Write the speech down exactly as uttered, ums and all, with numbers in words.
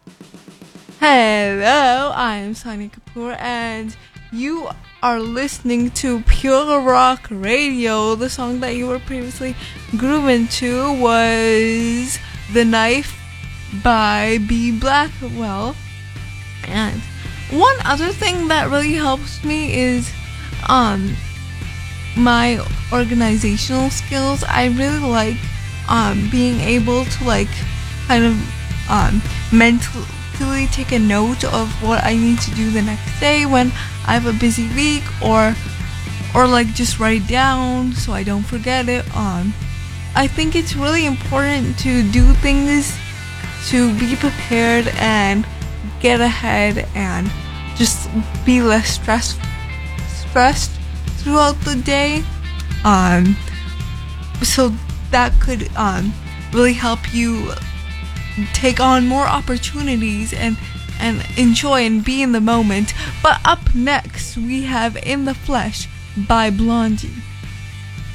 Hello, I am Sonia Kapoor, and you are listening to Pure Rock Radio. The song that you were previously grooving to was The Knife by B. Blackwell. And one other thing that really helps me is um my organizational skills. I really like um being able to like kind of um mentally take a note of what I need to do the next day when I have a busy week, or or like just write it down so I don't forget it. Um I think it's really important to do things to be prepared and get ahead and just be less stressed stressed throughout the day. Um so that could um really help you take on more opportunities and and enjoy and be in the moment. But up next we have In the Flesh by Blondie.